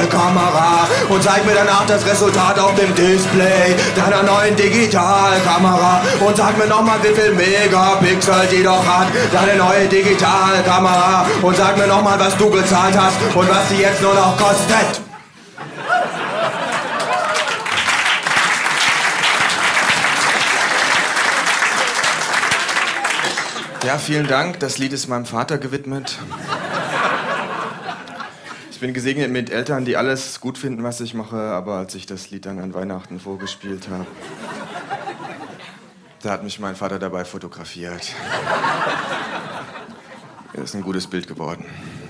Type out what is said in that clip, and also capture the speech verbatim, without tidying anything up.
Digitalkamera und zeig mir danach das Resultat auf dem Display deiner neuen Digitalkamera und sag mir nochmal, wie viel Megapixel die doch hat, deine neue Digitalkamera und sag mir nochmal, was du bezahlt hast und was sie jetzt nur noch kostet. Ja, vielen Dank. Das Lied ist meinem Vater gewidmet. Ich bin gesegnet mit Eltern, die alles gut finden, was ich mache, aber als ich das Lied dann an Weihnachten vorgespielt habe, da hat mich mein Vater dabei fotografiert. Das ist ein gutes Bild geworden.